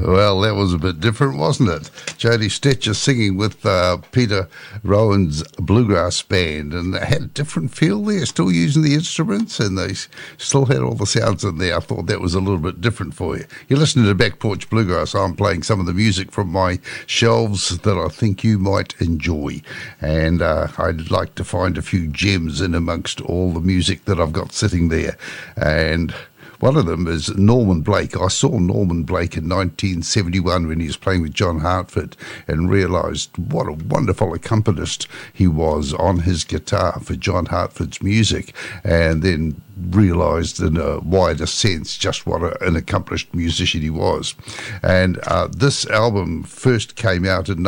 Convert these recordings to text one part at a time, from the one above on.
Well, that was a bit different, wasn't it? Jody Stetcher singing with Peter Rowan's Bluegrass Band, and they had a different feel there, still using the instruments, and they still had all the sounds in there. I thought that was a little bit different for you. You're listening to Back Porch Bluegrass. I'm playing some of the music from my shelves that I think you might enjoy, and I'd like to find a few gems in amongst all the music that I've got sitting there, and one of them is Norman Blake. I saw Norman Blake in 1971 when he was playing with John Hartford and realised what a wonderful accompanist he was on his guitar for John Hartford's music, and then realised in a wider sense just what an accomplished musician he was. And this album first came out in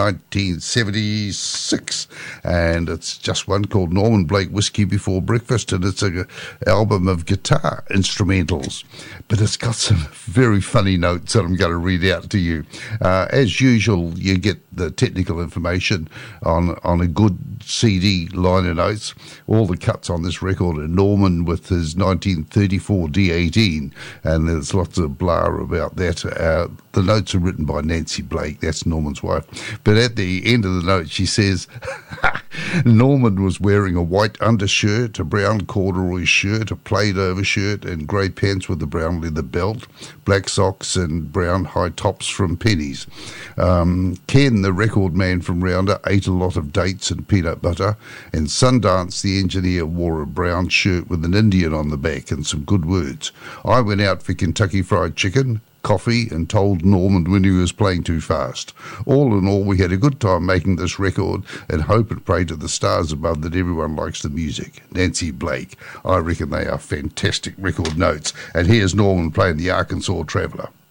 1976, and it's just one called Norman Blake Whiskey Before Breakfast, and it's an album of guitar instrumentals, but it's got some very funny notes that I'm going to read out to you. As usual, you get the technical information on a good CD liner notes. All the cuts on this record are Norman with his 1934 D18, and there's lots of blah about that. The notes are written by Nancy Blake, that's Norman's wife. But at the end of the note, she says, Norman was wearing a white undershirt, a brown corduroy shirt, a plaid overshirt, and grey pants with a brown leather belt, black socks, and brown high tops from Penny's. Ken, the record man from Rounder, ate a lot of dates and peanut butter, and Sundance, the engineer, wore a brown shirt with an Indian on the back and some good words. I went out for Kentucky Fried Chicken, coffee, and told Norman when he was playing too fast. All in all, we had a good time making this record and hope and pray to the stars above that everyone likes the music. Nancy Blake. I reckon they are fantastic record notes. And here's Norman playing the Arkansas Traveller.